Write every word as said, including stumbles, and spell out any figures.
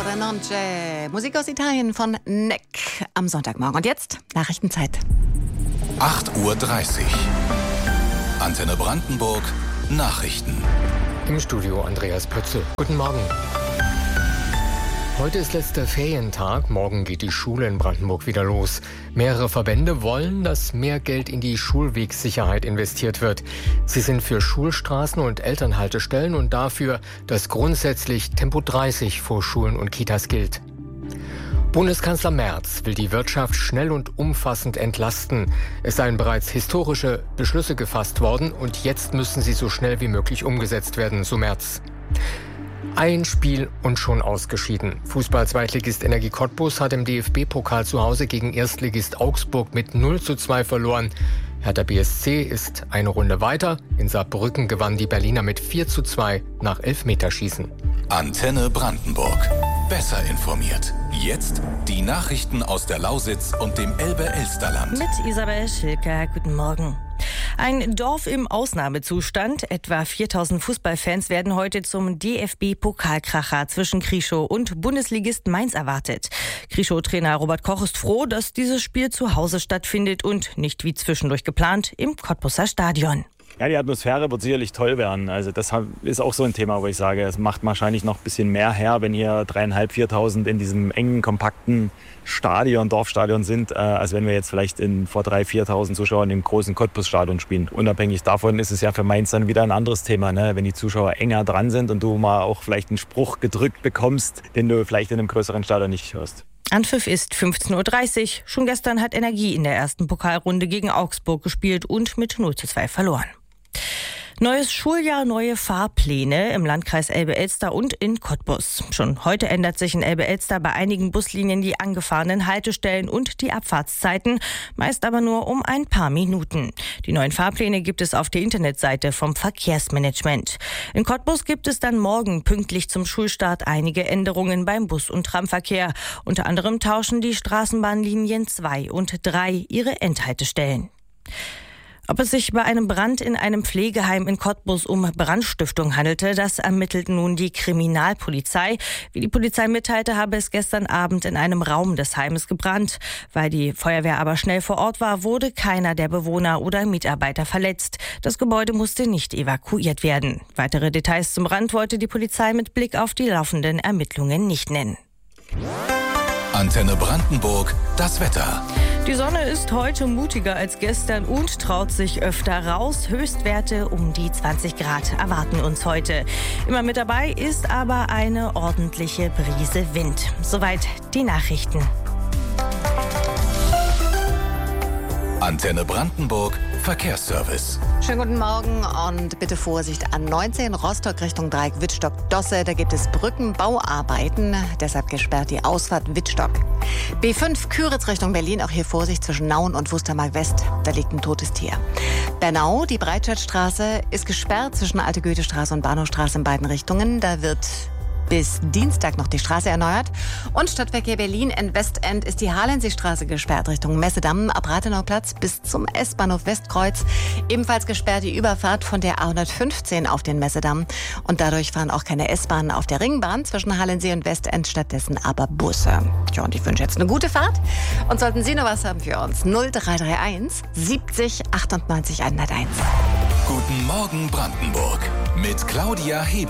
der Noche. Musik aus Italien von Neck am Sonntagmorgen. Und jetzt Nachrichtenzeit. acht Uhr dreißig. Antenne Brandenburg. Nachrichten. Im Studio Andreas Pötzel. Guten Morgen. Heute ist letzter Ferientag. Morgen geht die Schule in Brandenburg wieder los. Mehrere Verbände wollen, dass mehr Geld in die Schulwegsicherheit investiert wird. Sie sind für Schulstraßen und Elternhaltestellen und dafür, dass grundsätzlich Tempo dreißig vor Schulen und Kitas gilt. Bundeskanzler Merz will die Wirtschaft schnell und umfassend entlasten. Es seien bereits historische Beschlüsse gefasst worden und jetzt müssen sie so schnell wie möglich umgesetzt werden, so Merz. Ein Spiel und schon ausgeschieden. Fußball-Zweitligist Energie Cottbus hat im D F B-Pokal zu Hause gegen Erstligist Augsburg mit null zu zwei verloren. Hertha B S C ist eine Runde weiter. In Saarbrücken gewannen die Berliner mit vier zu zwei nach Elfmeterschießen. Antenne Brandenburg. Besser informiert. Jetzt die Nachrichten aus der Lausitz und dem Elbe-Elsterland. Mit Isabel Schilker. Guten Morgen. Ein Dorf im Ausnahmezustand. Etwa viertausend Fußballfans werden heute zum D F B-Pokalkracher zwischen Krieschow und Bundesligist Mainz erwartet. Krieschow-Trainer Robert Koch ist froh, dass dieses Spiel zu Hause stattfindet und nicht wie zwischendurch geplant im Cottbuser Stadion. Ja, die Atmosphäre wird sicherlich toll werden. Also das ist auch so ein Thema, wo ich sage, es macht wahrscheinlich noch ein bisschen mehr her, wenn hier dreieinhalb, viertausend in diesem engen, kompakten Stadion, Dorfstadion sind, äh, als wenn wir jetzt vielleicht in, vor dreitausend, viertausend Zuschauern im großen Cottbus-Stadion spielen. Unabhängig davon ist es ja für Mainz dann wieder ein anderes Thema, ne? Wenn die Zuschauer enger dran sind und du mal auch vielleicht einen Spruch gedrückt bekommst, den du vielleicht in einem größeren Stadion nicht hörst. Anpfiff ist fünfzehn Uhr dreißig. Schon gestern hat Energie in der ersten Pokalrunde gegen Augsburg gespielt und mit null zu zwei verloren. Neues Schuljahr, neue Fahrpläne im Landkreis Elbe-Elster und in Cottbus. Schon heute ändert sich in Elbe-Elster bei einigen Buslinien die angefahrenen Haltestellen und die Abfahrtszeiten, meist aber nur um ein paar Minuten. Die neuen Fahrpläne gibt es auf der Internetseite vom Verkehrsmanagement. In Cottbus gibt es dann morgen pünktlich zum Schulstart einige Änderungen beim Bus- und Tramverkehr. Unter anderem tauschen die Straßenbahnlinien zwei und drei ihre Endhaltestellen. Ob es sich bei einem Brand in einem Pflegeheim in Cottbus um Brandstiftung handelte, das ermittelt nun die Kriminalpolizei. Wie die Polizei mitteilte, habe es gestern Abend in einem Raum des Heimes gebrannt. Weil die Feuerwehr aber schnell vor Ort war, wurde keiner der Bewohner oder Mitarbeiter verletzt. Das Gebäude musste nicht evakuiert werden. Weitere Details zum Brand wollte die Polizei mit Blick auf die laufenden Ermittlungen nicht nennen. Antenne Brandenburg. Das Wetter. Die Sonne ist heute mutiger als gestern und traut sich öfter raus. Höchstwerte um die zwanzig Grad erwarten uns heute. Immer mit dabei ist aber eine ordentliche Brise Wind. Soweit die Nachrichten. Antenne Brandenburg. Verkehrsservice. Schönen guten Morgen und bitte Vorsicht an neunzehn Rostock Richtung Dreieck Wittstock-Dosse. Da gibt es Brückenbauarbeiten, deshalb gesperrt die Ausfahrt Wittstock. B fünf Küritz Richtung Berlin, auch hier Vorsicht zwischen Nauen und Wustermark West. Da liegt ein totes Tier. Bernau, die Breitscheidstraße ist gesperrt zwischen Alte Goethestraße und Bahnhofstraße in beiden Richtungen. Da wird bis Dienstag noch die Straße erneuert. Und Stadtverkehr Berlin in Westend ist die Harlenseestraße gesperrt Richtung Messedamm ab Rathenauplatz bis zum S-Bahnhof Westkreuz. Ebenfalls gesperrt die Überfahrt von der A hundertfünfzehn auf den Messedamm. Und dadurch fahren auch keine S-Bahnen auf der Ringbahn zwischen Hallensee und Westend, stattdessen aber Busse. Tja, und ich wünsche jetzt eine gute Fahrt. Und sollten Sie noch was haben für uns, null drei drei eins siebzig achtundneunzig hunderteins. Guten Morgen Brandenburg mit Claudia Hebel.